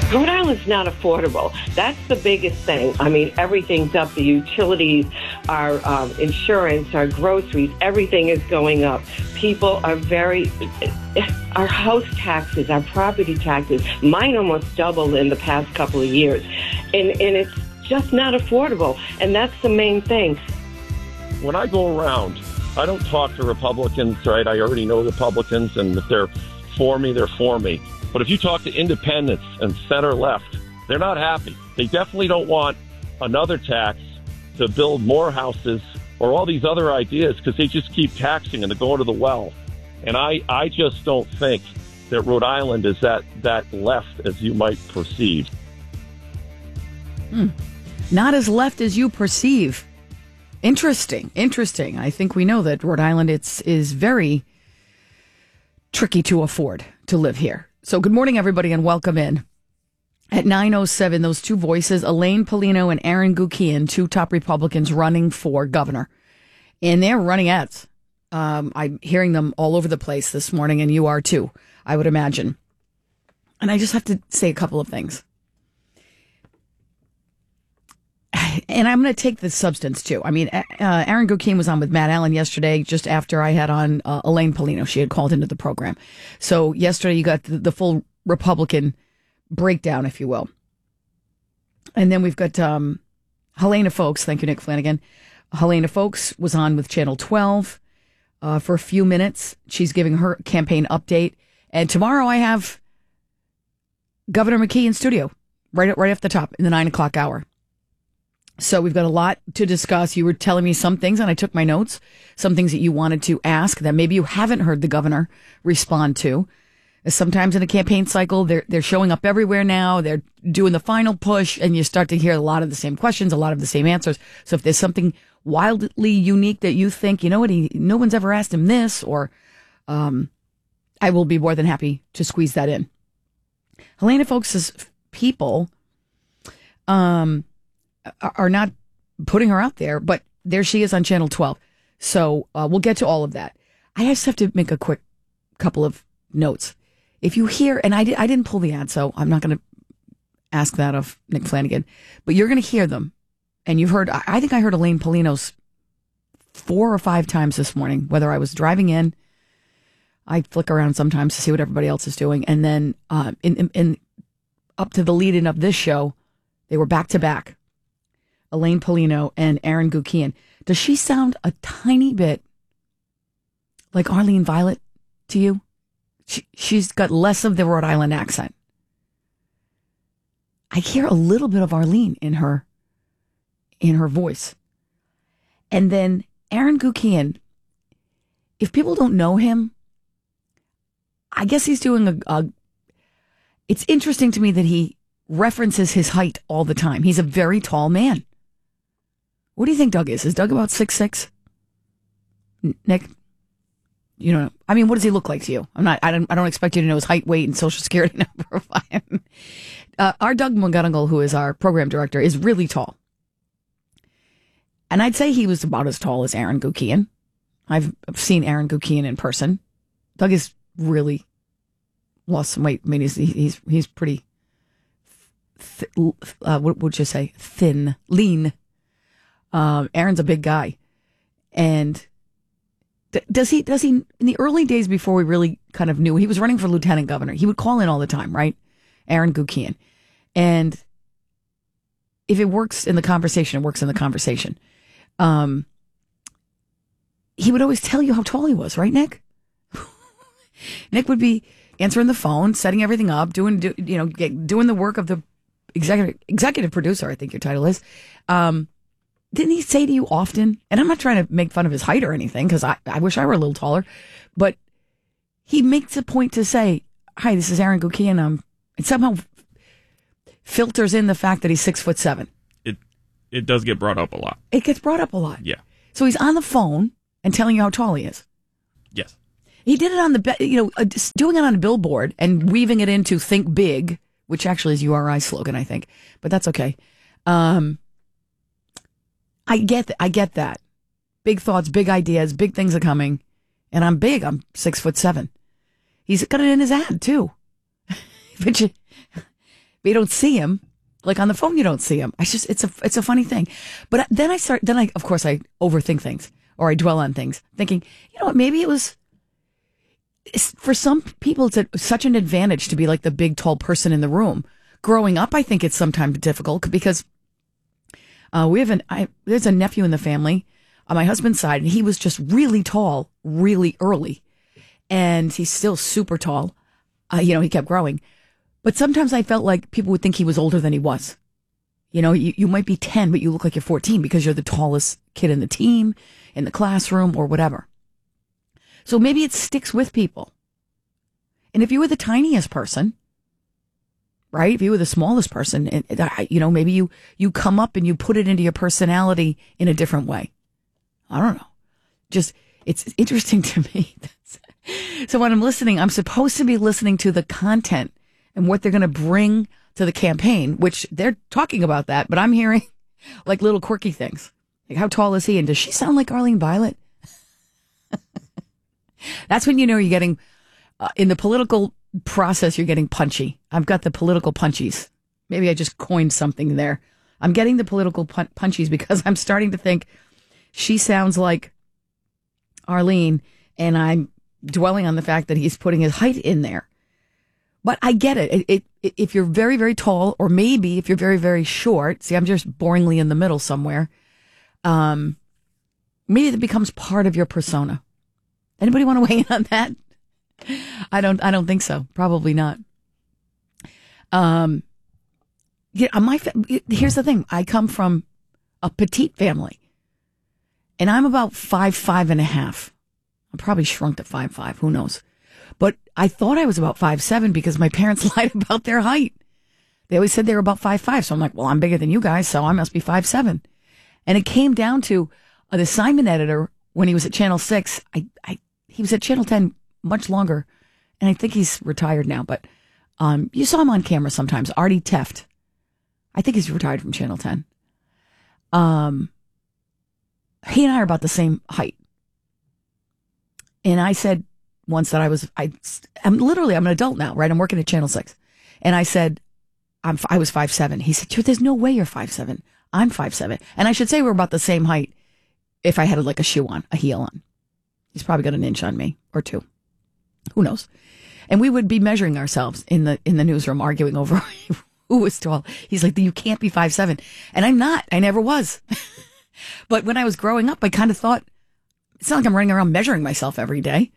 Rhode Island's not affordable. That's the biggest thing. I mean, everything's up. The utilities, our insurance, our groceries, everything is going up. People are our house taxes, our property taxes, mine almost doubled in the past couple of years. And it's just not affordable. And that's the main thing. When I go around, I don't talk to Republicans, right? I already know Republicans, and if they're for me, they're for me. But if you talk to independents and center left, they're not happy. They definitely don't want another tax to build more houses or all these other ideas, because they just keep taxing and they're going to the well. And I just don't think that Rhode Island is that left as you might perceive. Not as left as you perceive. Interesting. I think we know that Rhode Island is very tricky to afford to live here. So good morning, everybody, and welcome in. At 9:07, those two voices, Elaine Paulino and Aaron Guckian, two top Republicans running for governor. And they're running ads. I'm hearing them all over the place this morning, and you are too, I would imagine. And I just have to say a couple of things. And I'm going to take the substance, too. I mean, Aaron Guckian was on with Matt Allen yesterday, just after I had on Elaine Paulino. She had called into the program. So yesterday you got the full Republican breakdown, if you will. And then we've got Helena Foulkes. Thank you, Nick Flanagan. Helena Foulkes was on with Channel 12 for a few minutes. She's giving her campaign update. And tomorrow I have Governor McKee in studio, right off the top in the 9 o'clock hour. So we've got a lot to discuss. You were telling me some things, and I took my notes, some things that you wanted to ask that maybe you haven't heard the governor respond to. Sometimes in a campaign cycle, they're showing up everywhere now. They're doing the final push, and you start to hear a lot of the same questions, a lot of the same answers. So if there's something wildly unique that you think, you know what, no one's ever asked him this, or I will be more than happy to squeeze that in. Helena Foulkes' people are not putting her out there, but there she is on Channel 12. So we'll get to all of that. I just have to make a quick couple of notes. If you hear, and I didn't pull the ad, so I'm not going to ask that of Nick Flanagan, but you're going to hear them. And you've heard, I think I heard Elaine Paulino's 4 or 5 times this morning, whether I was driving in. I flick around sometimes to see what everybody else is doing. And then in up to the lead-in of this show, they were back to back. Elaine Paulino and Aaron Guckian. Does she sound a tiny bit like Arlene Violet to you? She's got less of the Rhode Island accent. I hear a little bit of Arlene in her voice. And then Aaron Guckian, if people don't know him, I guess he's doing it's interesting to me that he references his height all the time. He's a very tall man. What do you think Doug is? Is Doug about 6'6"? Nick? You know, I mean, what does he look like to you? I don't expect you to know his height, weight, and social security number. Our Doug McGonigal, who is our program director, is really tall. And I'd say he was about as tall as Aaron Guckian. I've seen Aaron Guckian in person. Doug is really lost some weight. I mean, he's pretty, what would you say? Thin, lean. Aaron's a big guy. And does he, in the early days before we really kind of knew, he was running for lieutenant governor. He would call in all the time, right? Aaron Guckian. And if it works in the conversation, it works in the conversation. He would always tell you how tall he was, right, Nick? Nick would be answering the phone, setting everything up, doing the work of the executive producer, I think your title is. Didn't he say to you often, and I'm not trying to make fun of his height or anything, because I wish I were a little taller, but he makes a point to say, hi, this is Aaron Guckian. It somehow filters in the fact that he's 6'7". It does get brought up a lot. It gets brought up a lot. Yeah. So he's on the phone and telling you how tall he is. Yes. He did it on doing it on a billboard and weaving it into Think Big, which actually is URI's slogan, I think, but that's okay. I get that. Big thoughts, big ideas, big things are coming. And I'm big. I'm 6'7". He's got it in his ad too. But but you don't see him. Like on the phone, you don't see him. It's a funny thing. But then I of course, I overthink things or I dwell on things thinking, you know what, maybe for some people, it's such an advantage to be like the big, tall person in the room. Growing up, I think it's sometimes difficult because there's a nephew in the family on my husband's side, and he was just really tall, really early. And he's still super tall. He kept growing. But sometimes I felt like people would think he was older than he was. You might be 10, but you look like you're 14 because you're the tallest kid in the team, in the classroom, or whatever. So maybe it sticks with people. And if you were the tiniest person, right? If you were the smallest person, maybe you come up and you put it into your personality in a different way. I don't know. Just, it's interesting to me. So when I'm listening, I'm supposed to be listening to the content and what they're going to bring to the campaign, which they're talking about that, but I'm hearing like little quirky things. Like, how tall is he? And does she sound like Arlene Violet? That's when you're getting, in the political process, you're getting punchy. I've got the political punchies. Maybe I just coined something there. I'm getting the political punchies because I'm starting to think she sounds like Arlene, and I'm dwelling on the fact that he's putting his height in there. But I get it. If you're very, very tall, or maybe if you're very, very short, see, I'm just boringly in the middle somewhere. Maybe it becomes part of your persona. Anybody want to weigh in on that? I don't think so. Probably not. Here's the thing. I come from a petite family, and I'm about 5'5.5". I'm probably shrunk to 5'5". Who knows? But I thought I was about 5'7" because my parents lied about their height. They always said they were about 5'5". So I'm like, well, I'm bigger than you guys, so I must be 5'7". And it came down to the assignment editor when he was at Channel 6. He was at Channel 10 much longer, and I think he's retired now, but you saw him on camera sometimes. Artie Teft. I think he's retired from Channel 10. He and I are about the same height. And I said once that I'm an adult now, right? I'm working at Channel 6. And I said, I was 5'7". He said, there's no way you're 5'7". I'm 5'7". And I should say we're about the same height if I had like a shoe on, a heel on. He's probably got an inch on me or two. Who knows? And we would be measuring ourselves in the newsroom, arguing over who was tall. He's like, you can't be 5'7". And I'm not. I never was. But when I was growing up, I kind of thought, it's not like I'm running around measuring myself every day.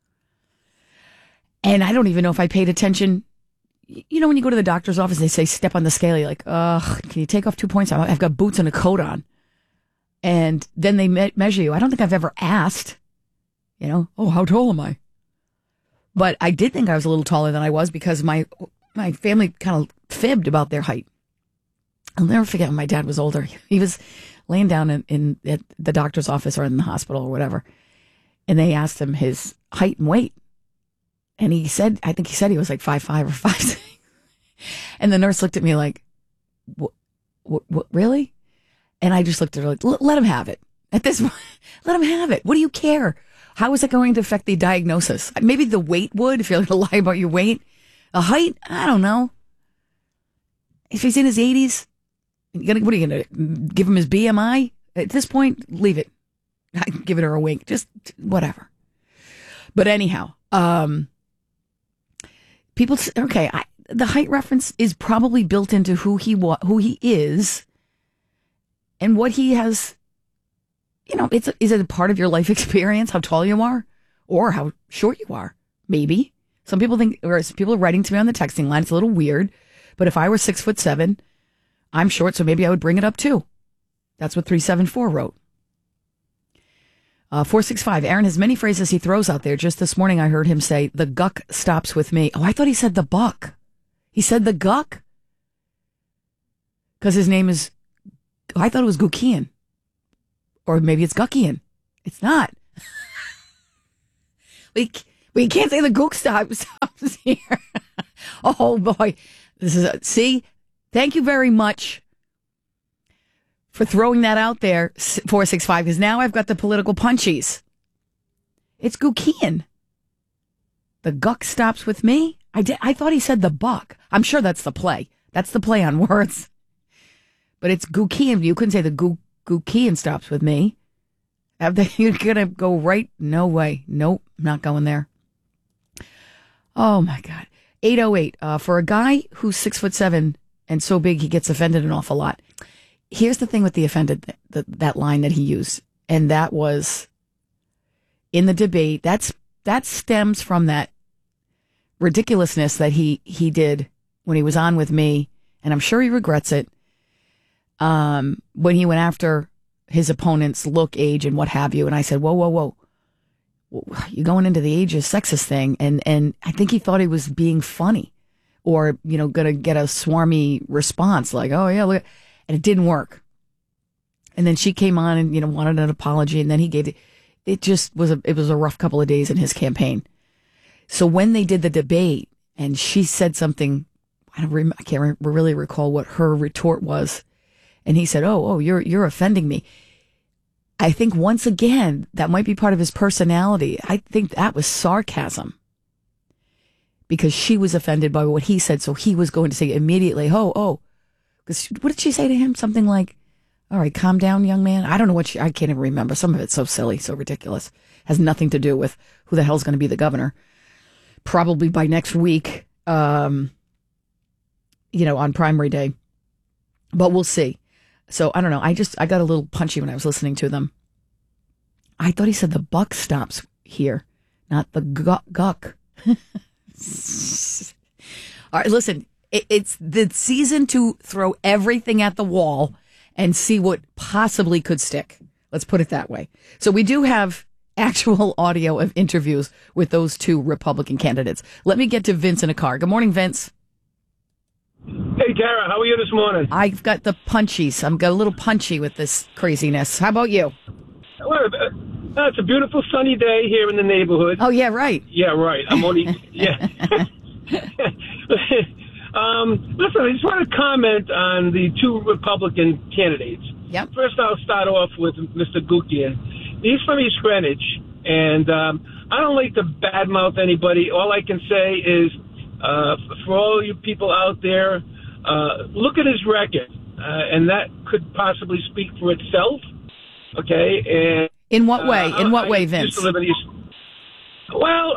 And I don't even know if I paid attention. When you go to the doctor's office, they say, step on the scale. You're like, can you take off 2 points? I've got boots and a coat on. And then they measure you. I don't think I've ever asked, how tall am I? But I did think I was a little taller than I was because my family kind of fibbed about their height. I'll never forget when my dad was older. He was laying down at the doctor's office or in the hospital or whatever. And they asked him his height and weight. And I think he said he was like 5'5" or 5'6". And the nurse looked at me like, what, really? And I just looked at her like, let him have it. At this point, let him have it. What do you care? How is it going to affect the diagnosis? Maybe the weight would, if you're going to lie about your weight. The height, I don't know. If he's in his 80s, what are you going to give him his BMI? At this point, leave it. Give it her a wink. Just whatever. But anyhow, people, okay, the height reference is probably built into who he is and what he has. Is it a part of your life experience, how tall you are or how short you are? Maybe. Some people think, or people are writing to me on the texting line, it's a little weird, but if I were 6'7", I'm short, so maybe I would bring it up too. That's what 374 wrote. 465, Aaron has many phrases he throws out there. Just this morning I heard him say, the guck stops with me. Oh, I thought he said the buck. He said the guck? Because his name is, I thought it was Gukian. Or maybe it's Guckian. It's not. We can't say the gook stops here. Oh boy. See? Thank you very much for throwing that out there, 465, because now I've got the political punchies. It's Gukian. The guck stops with me? I thought he said the buck. I'm sure that's the play. That's the play on words. But it's Gukian. You couldn't say the Gukian stops with me. You're going to go right? No way. Nope, not going there. Oh, my God. 808. For a guy who's 6'7" and so big he gets offended an awful lot. Here's the thing with the offended, that line that he used. And that was in the debate. That stems from that ridiculousness that he did when he was on with me. And I'm sure he regrets it. When he went after his opponent's look, age, and what have you. And I said, whoa. You're going into the age of sexist thing. And I think he thought he was being funny or, going to get a swarmy response like, oh, yeah, look. And it didn't work. And then she came on and, wanted an apology. And then he gave it just was a rough couple of days in his campaign. So when they did the debate and she said something, I can't really recall what her retort was. And he said, oh, you're offending me. I think once again, that might be part of his personality. I think that was sarcasm because she was offended by what he said. So he was going to say immediately, oh, because what did she say to him? Something like, all right, calm down, young man. I don't know I can't even remember. Some of it's so silly, so ridiculous. Has nothing to do with who the hell's going to be the governor. Probably by next week, on primary day. But we'll see. So I don't know. I got a little punchy when I was listening to them. I thought he said the buck stops here, not the guck. All right, listen, it's the season to throw everything at the wall and see what possibly could stick. Let's put it that way. So we do have actual audio of interviews with those two Republican candidates. Let me get to Vince in a car. Good morning, Vince. Hey, Tara, how are you this morning? I've got the punchies. I'm got a little punchy with this craziness. How about you? Well, it's a beautiful sunny day here in the neighborhood. Oh, yeah, right. Yeah, right. I'm only, yeah. Listen, I just want to comment on the two Republican candidates. Yep. First, I'll start off with Mr. Gukian. He's from East Greenwich, and I don't like to badmouth anybody. All I can say is, for all you people out there, look at his record, and that could possibly speak for itself. Okay, and in what way? In what way, Vince? Well,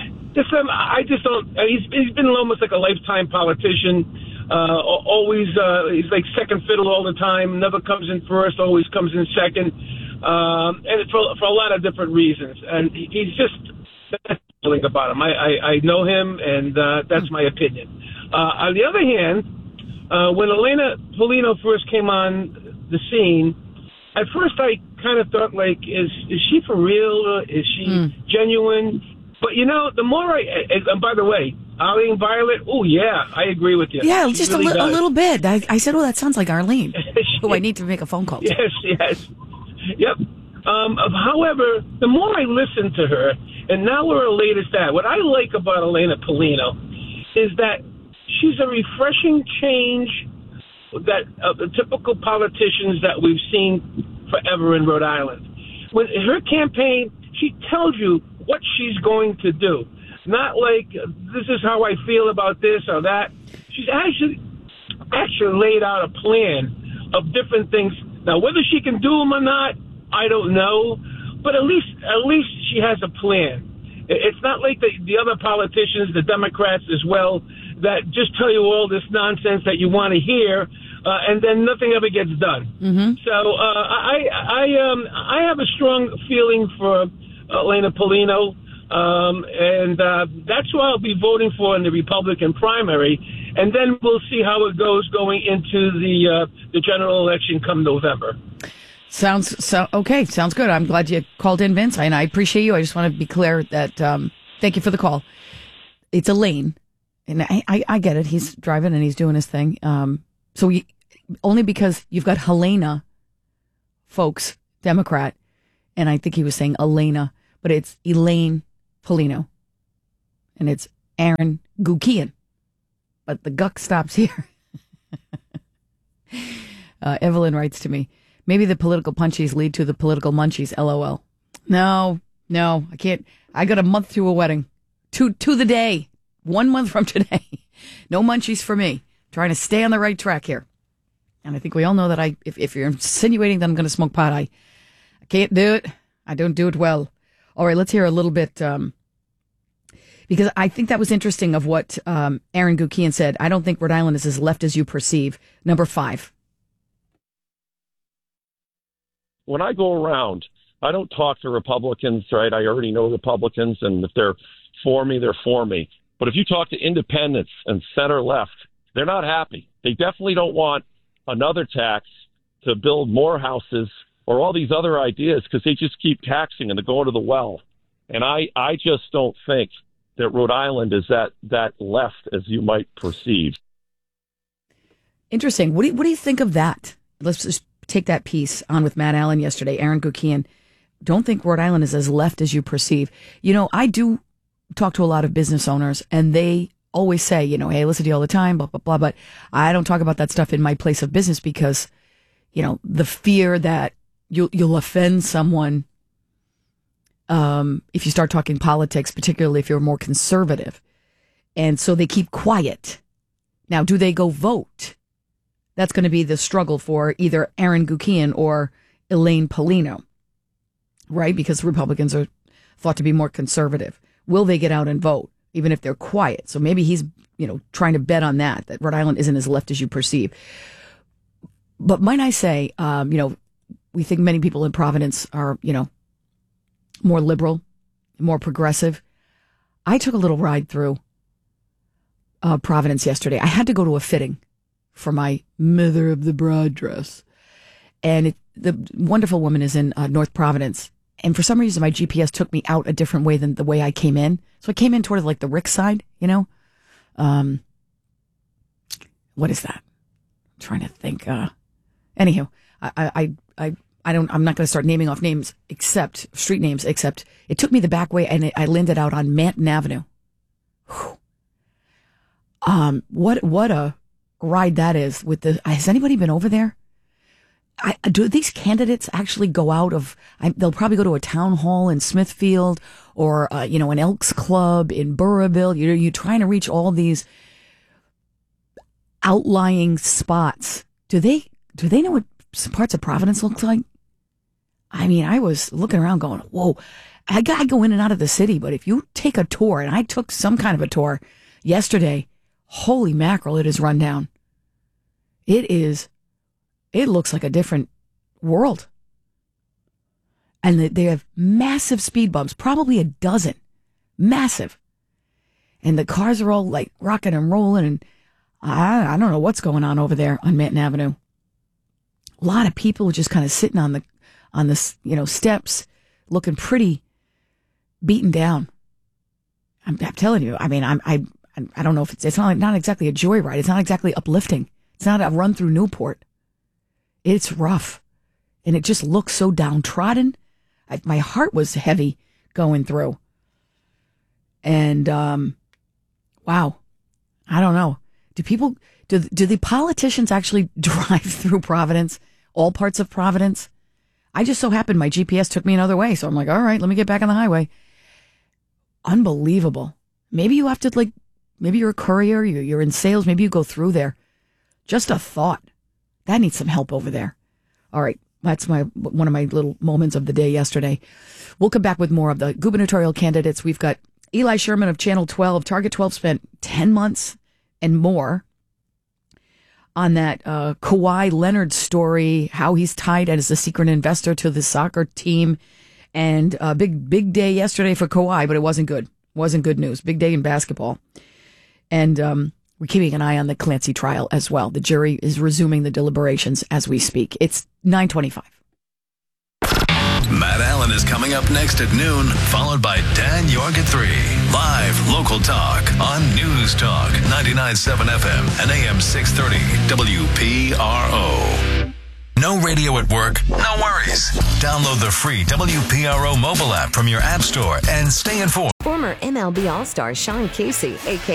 I just don't. He's been almost like a lifetime politician. Always, he's like second fiddle all the time. Never comes in first. Always comes in second, and it's for a lot of different reasons. And he's just. That's the thing about him. I know him, and that's my opinion. On the other hand, when Elena Polino first came on the scene, at first I kind of thought, like, is she for real? Is she genuine? But, the more and by the way, Arlene Violet, oh, yeah, I agree with you. Yeah, she just really a little bit. I said, that sounds like Arlene. Oh, I need to make a phone call. Yes. Yep. However, the more I listen to her, and now we're her latest ad, what I like about Elena Polino is that she's a refreshing change that the typical politicians that we've seen forever in Rhode Island. With her campaign, she tells you what she's going to do. Not like, this is how I feel about this or that. She's actually laid out a plan of different things. Now, whether she can do them or not, I don't know. But at least she has a plan. It's not like the other politicians, the Democrats as well, that just tell you all this nonsense that you want to hear, and then nothing ever gets done. Mm-hmm. So I have a strong feeling for Elena Polino, and that's who I'll be voting for in the Republican primary. And then we'll see how it goes going into the general election come November. Okay. Sounds good. I'm glad you called in, Vince, and I appreciate you. I just want to be clear that thank you for the call. It's Elaine, and I get it. He's driving and he's doing his thing. Only because you've got Helena, folks, Democrat, and I think he was saying Elena, but it's Elaine Polino, and it's Aaron Gukian, but the guck stops here. Evelyn writes to me. Maybe the political punchies lead to the political munchies, LOL. No, I can't. I got a month to a wedding. To the day. 1 month from today. No munchies for me. trying to stay on the right track here. And I think we all know that if you're insinuating that I'm going to smoke pot, I can't do it. I don't do it well. All right, let's hear a little bit, because I think that was interesting of what Aaron Gukian said. I don't think Rhode Island is as left as you perceive. Number 5. When I go around, I don't talk to Republicans, right? I already know Republicans, and if they're for me, they're for me. But if you talk to independents and center left, they're not happy. They definitely don't want another tax to build more houses or all these other ideas, because they just keep taxing and they're going to the well. And I just don't think that Rhode Island is that left as you might perceive. Interesting. What do you think of that? Let's just take that piece on with Matt Allen yesterday. Aaron Gukian, don't think Rhode Island is as left as you perceive. You know, I do talk to a lot of business owners, and they always say, you know, hey, I listen to you all the time, blah, blah, blah. But I don't talk about that stuff in my place of business because, you know, the fear that you'll offend someone if you start talking politics, particularly if you're more conservative. And so they keep quiet. Now, do they go vote? That's going to be the struggle for either Aaron Gukian or Elaine Paulino, right? Because Republicans are thought to be more conservative. Will they get out and vote, even if they're quiet? So maybe he's, you know, trying to bet on that Rhode Island isn't as left as you perceive. But might I say, you know, we think many people in Providence are, you know, more liberal, more progressive. I took a little ride through Providence yesterday. I had to go to a fitting for my Mother of the Bride dress. And the wonderful woman is in North Providence. And for some reason, my GPS took me out a different way than the way I came in. So I came in toward like the Rick side, you know? What is that? I'm trying to think. Anywho, I'm not going to start naming off names, except street names, except it took me the back way and I landed out on Manton Avenue. Whew. What a ride that is with has anybody been over there? Do these candidates actually go out of, they'll probably go to a town hall in Smithfield or, you know, an Elks Club in Burrillville. You're trying to reach all these outlying spots. Do they know what parts of Providence looks like? I mean, I was looking around going, whoa, I go in and out of the city, but if you take a tour, and I took some kind of a tour yesterday, holy mackerel, it is run down. It looks like a different world. And they have massive speed bumps, probably a dozen. Massive. And the cars are all like rocking and rolling. And I don't know what's going on over there on Manton Avenue. A lot of people just kind of sitting on the you know, steps, looking pretty beaten down. I'm telling you, I mean, I don't know if it's not exactly a joyride. It's not exactly uplifting. It's not a run through Newport. It's rough. And it just looks so downtrodden. My heart was heavy going through. And, wow. I don't know. Do the politicians actually drive through Providence? All parts of Providence? I just so happened my GPS took me another way. So I'm like, all right, let me get back on the highway. Unbelievable. Maybe you have to maybe you're a courier, you're in sales. Maybe you go through there. Just a thought. That needs some help over there. All right. That's one of my little moments of the day yesterday. We'll come back with more of the gubernatorial candidates. We've got Eli Sherman of Channel 12. Target 12 spent 10 months and more on that Kawhi Leonard story, how he's tied as a secret investor to the soccer team. And a big day yesterday for Kawhi, but it wasn't good. Wasn't good news. Big day in basketball. And we're keeping an eye on the Clancy trial as well. The jury is resuming the deliberations as we speak. It's 9:25. Matt Allen is coming up next at noon, followed by Dan York at 3. Live local talk on News Talk 99.7 FM and AM 630 WPRO. No radio at work? No worries. Download the free WPRO mobile app from your app store and stay informed. Former MLB All-Star Sean Casey, a.k.a.